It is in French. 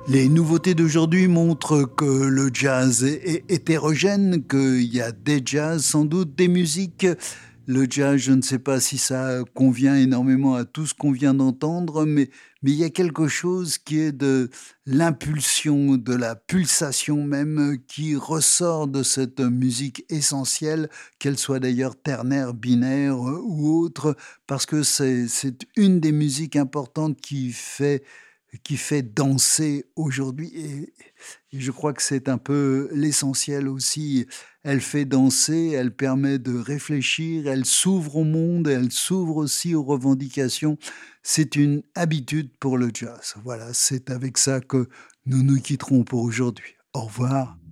Les nouveautés d'aujourd'hui montrent que le jazz est hétérogène, qu'il y a des jazz, sans doute des musiques. Le jazz, je ne sais pas si ça convient énormément à tout ce qu'on vient d'entendre, mais il y a quelque chose qui est de l'impulsion, de la pulsation même, qui ressort de cette musique essentielle, qu'elle soit d'ailleurs ternaire, binaire ou autre, parce que c'est une des musiques importantes qui fait danser aujourd'hui et je crois que c'est un peu l'essentiel aussi. Elle fait danser, elle permet de réfléchir, elle s'ouvre au monde, elle s'ouvre aussi aux revendications. C'est une habitude pour le jazz. Voilà, c'est avec ça que nous nous quitterons pour aujourd'hui. Au revoir.